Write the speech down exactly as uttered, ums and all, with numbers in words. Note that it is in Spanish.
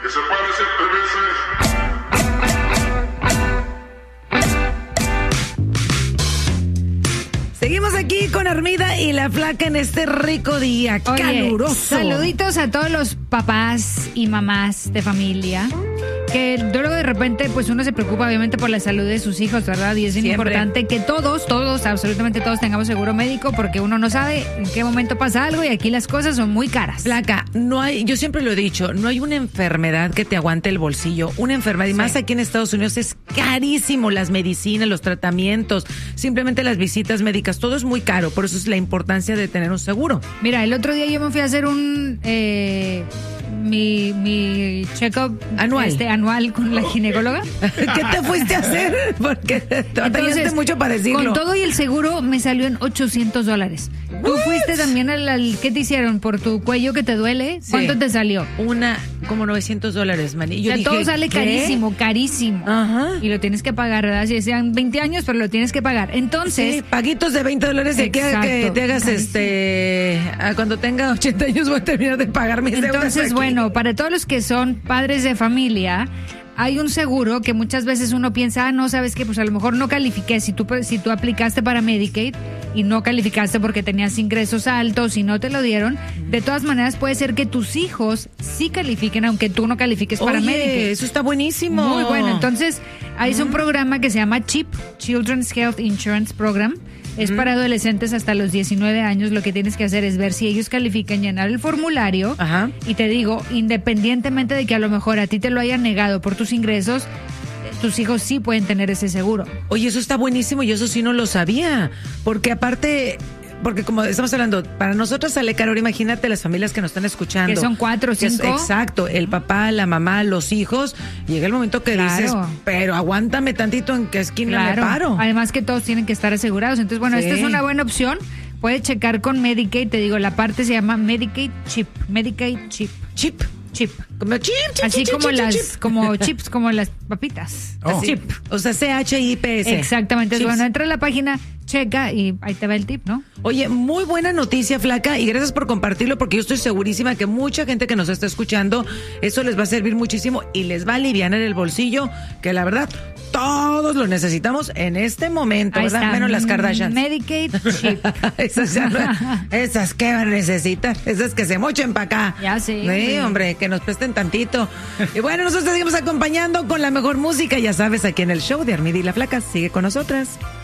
Que se parece P V C. Seguimos aquí con Armida y la Flaca en este rico día. Oye, caluroso. Saluditos a todos los papás y mamás de familia. Que luego de repente pues uno se preocupa obviamente por la salud de sus hijos, ¿verdad? Y es bien Siempre. importante que todos, todos, absolutamente todos tengamos seguro médico, porque uno no sabe en qué momento pasa algo y aquí las cosas son muy caras. Flaca, no hay, yo siempre lo he dicho, no hay una enfermedad que te aguante el bolsillo. Una enfermedad, y más aquí en Estados Unidos, es carísimo. Las medicinas, los tratamientos, simplemente las visitas médicas, todo es muy caro. Por eso es la importancia de tener un seguro. Mira, el otro día yo me fui a hacer un... Eh, mi, mi check-up Anual. Este, anual con la ginecóloga. ¿Qué te fuiste a hacer? Porque te batallaste mucho para decirlo. Con todo y el seguro me salió en ochocientos dólares. ¿Tú What? fuiste también al, al... ¿Qué te hicieron? ¿Por tu cuello que te duele? Sí. ¿Cuánto te salió? Una, como novecientos dólares, man. Y yo o sea, dije, todo sale ¿qué? carísimo, carísimo. Ajá. Y lo tienes que pagar, ¿verdad? Si sean veinte años, pero lo tienes que pagar. Entonces... Sí, paguitos de veinte dólares de que, Exacto, que te hagas carísimo. este... a cuando tenga ochenta años voy a terminar de pagar mis deudas Entonces, aquí. bueno, para todos los que son padres de familia, hay un seguro que muchas veces uno piensa, ah, no, ¿sabes qué? Pues a lo mejor no califiqué. Si tú, si tú aplicaste para Medicaid y no calificaste porque tenías ingresos altos y no te lo dieron, de todas maneras puede ser que tus hijos sí califiquen, aunque tú no califiques para Oye, Medicaid. eso está buenísimo. Muy bueno. Entonces, hay un programa que se llama CHIP, Children's Health Insurance Program. Es para adolescentes hasta los diecinueve años. Lo que tienes que hacer es ver si ellos califican, llenar el formulario. Ajá. Y te digo, independientemente de que a lo mejor a ti te lo hayan negado por tus ingresos, eh, tus hijos sí pueden tener ese seguro. Oye, eso está buenísimo y eso sí no lo sabía. Porque aparte... Porque como estamos hablando, para nosotros sale caro. Ahora imagínate las familias que nos están escuchando. Que son cuatro o Que es- cinco. Exacto, el papá, la mamá, los hijos. Llega el momento que Claro. dices, pero aguántame tantito, en qué esquina Claro. me paro. Además que todos tienen que estar asegurados. Entonces, bueno, Sí. esta es una buena opción. Puedes checar con Medicaid. Te digo, la parte se llama Medicaid Chip. Medicaid Chip. Chip. Chip. Como chip, chip, Así chip, como chip, las, chip. como chips, como las papitas. Así. Chip. O sea, C H I P S. Exactamente. Chips. Bueno, entra a la página, checa y ahí te va el tip, ¿no? Oye, muy buena noticia, Flaca, y gracias por compartirlo, porque yo estoy segurísima que mucha gente que nos está escuchando, eso les va a servir muchísimo y les va a aliviar el bolsillo, que la verdad, todos lo necesitamos en este momento, Ahí ¿verdad? está. Menos las Kardashians. Medicaid Chip. esas, ya no- esas que van a necesitar, esas que se mochen para acá. Ya sé, Sí, hombre. hombre, que nos presten tantito. Y bueno, nosotros seguimos acompañando con la mejor música, ya sabes, aquí en el show de Armida y la Flaca. Sigue con nosotras.